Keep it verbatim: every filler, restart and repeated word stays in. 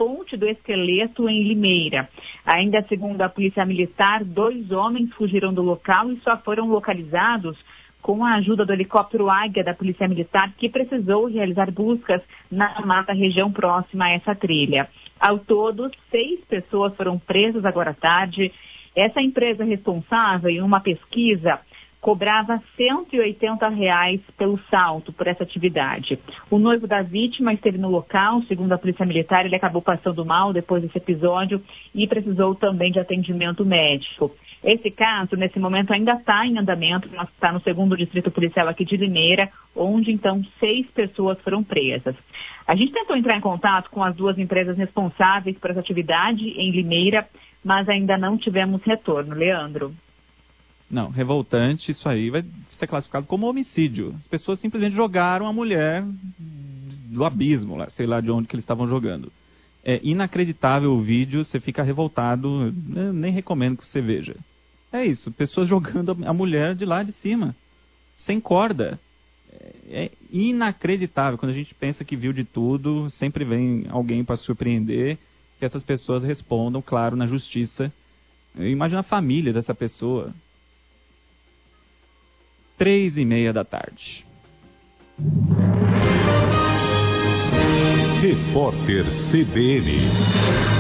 Ponte do Esqueleto, em Limeira. Ainda segundo a Polícia Militar, dois homens fugiram do local e só foram localizados com a ajuda do helicóptero Águia da Polícia Militar, que precisou realizar buscas na mata, região próxima a essa trilha. Ao todo, seis pessoas foram presas agora à tarde. Essa empresa responsável, em uma pesquisa, cobrava cento e oitenta reais pelo salto por essa atividade. O noivo da vítima esteve no local, segundo a Polícia Militar, ele acabou passando mal depois desse episódio e precisou também de atendimento médico. Esse caso, nesse momento, ainda está em andamento, está no segundo distrito policial aqui de Limeira, onde então seis pessoas foram presas. A gente tentou entrar em contato com as duas empresas responsáveis por essa atividade em Limeira, mas ainda não tivemos retorno. Leandro. Não, revoltante, isso aí vai ser classificado como homicídio. As pessoas simplesmente jogaram a mulher do abismo, lá, sei lá de onde que eles estavam jogando. É inacreditável o vídeo, você fica revoltado, eu nem recomendo que você veja. É isso, pessoas jogando a mulher de lá de cima, sem corda. É inacreditável. Quando a gente pensa que viu de tudo, sempre vem alguém para surpreender, que essas pessoas respondam, claro, na justiça. Imagina a família dessa pessoa. Três e meia da tarde. Repórter C B N.